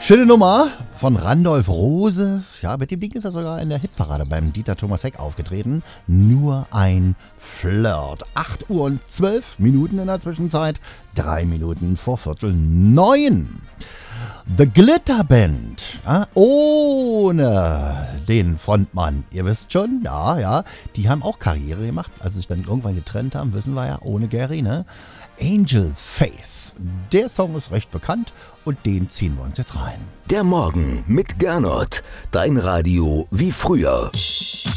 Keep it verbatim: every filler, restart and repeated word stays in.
Schöne Nummer von Randolph Rose. Ja, mit dem Ding ist er sogar in der Hitparade beim Dieter Thomas Heck aufgetreten. Nur ein Flirt. acht Uhr und zwölf Minuten in der Zwischenzeit. Drei Minuten vor Viertel neun. The Glitter Band. Ja, ohne den Frontmann. Ihr wisst schon, ja, ja. Die haben auch Karriere gemacht. Als sie sich dann irgendwann getrennt haben, wissen wir ja, ohne Gary, ne? Angel Face. Der Song ist recht bekannt und den ziehen wir uns jetzt rein. Der Morgen mit Gernot. Dein Radio wie früher.